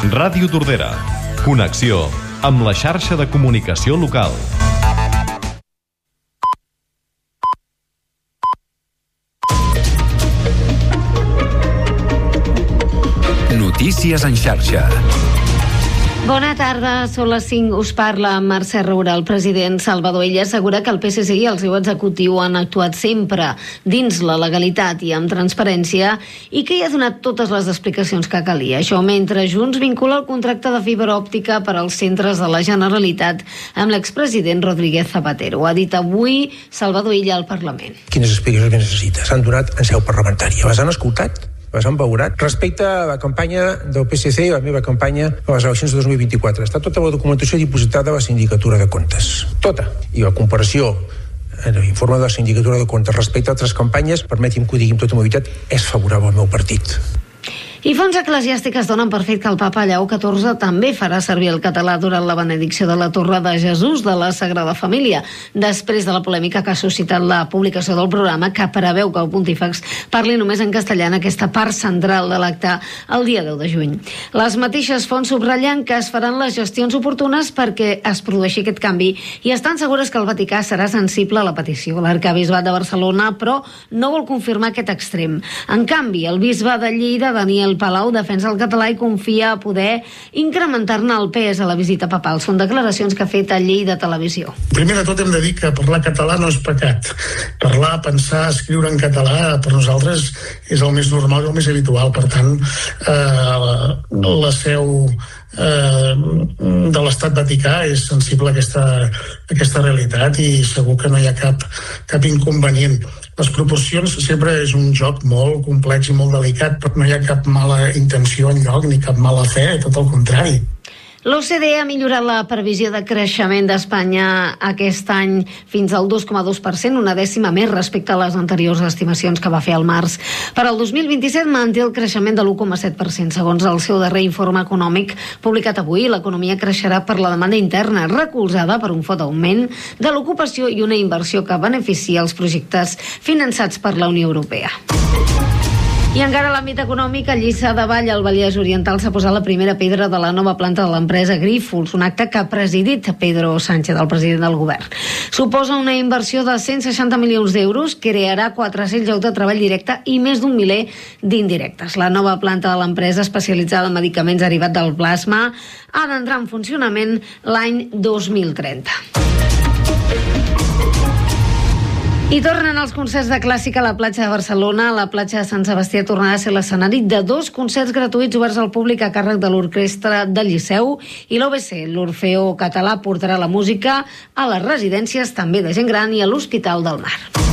Ràdio Tordera. Connexió amb la xarxa de comunicació local. Notícies en xarxa. Bona tarda, són les 5. Us parla Mercè Roura. El president Salvador Illa assegura que el PSC i el seu executiu han actuat sempre dins la legalitat i amb transparència i que hi ha donat totes les explicacions que calia. Això mentre Junts vincula el contracte de fibra òptica per als centres de la Generalitat amb l'expresident Rodríguez Zapatero. Ho ha dit avui Salvador Illa al Parlament. Quines explicacions necessita? S'han donat en seu parlamentària. Les han escoltat? Les han valorat? Respecte a la campanya del PSC i la meva campanya a les eleccions de 2024, està tota la documentació dipositada a la Sindicatura de Comptes. Tota. I la comparació en l'informe de la Sindicatura de Comptes respecte a altres campanyes, permeti'm que ho digui amb tota mobilitat, és favorable al meu partit. I fonts eclesiàstiques donen per fet que el papa Lleó XIV també farà servir el català durant la benedicció de la Torre de Jesús de la Sagrada Família, després de la polèmica que ha suscitat la publicació del programa que preveu que el pontífex parli només en castellà en aquesta part central de l'acte el dia 10 de juny. Les mateixes fonts subratllen que es faran les gestions oportunes perquè es produeixi aquest canvi i estan segures que el Vaticà serà sensible a la petició. L'arcabisbat de Barcelona, però, no vol confirmar aquest extrem. En canvi, el bisbe de Lleida, Daniel Palau, defensa el català i confia a poder incrementar-ne el pes a la visita papal. Són declaracions que ha fet a Lleida Televisió. Primer de tot hem de dir que parlar català no és pecat. Parlar, pensar, escriure en català per nosaltres és el més normal i el més habitual. Per tant, la seu de l'Estat Vaticà és sensible a aquesta realitat i segur que no hi ha cap inconvenient. Les proporcions sempre és un joc molt complex i molt delicat, però no hi ha cap mala intenció enlloc ni cap mala fe, tot el contrari. L'OCDE ha millorat la previsió de creixement d'Espanya aquest any fins al 2,2%, una dècima més respecte a les anteriors estimacions que va fer al març. Per al 2027 manté el creixement de l'1,7%. Segons el seu darrer informe econòmic publicat avui, l'economia creixerà per la demanda interna, recolzada per un fort augment de l'ocupació i una inversió que beneficia els projectes finançats per la Unió Europea. I encara a l'àmbit econòmic, a Lliçà de Vall, al Vallès Oriental, s'ha posat la primera pedra de la nova planta de l'empresa Grífols, un acte que ha presidit Pedro Sánchez, el president del govern. Suposa una inversió de 160 milions d'euros, crearà 400 llocs de treball directe i més d'un miler d'indirectes. La nova planta de l'empresa, especialitzada en medicaments derivats del plasma, ha d'entrar en funcionament l'any 2030. I tornen els concerts de clàssica a la platja de Barcelona. La platja de Sant Sebastià tornarà a ser l'escenari de 2 concerts gratuïts oberts al públic a càrrec de l'Orquestra del Liceu i l'OBC. L'Orfeó Català portarà la música a les residències també de gent gran i a l'Hospital del Mar.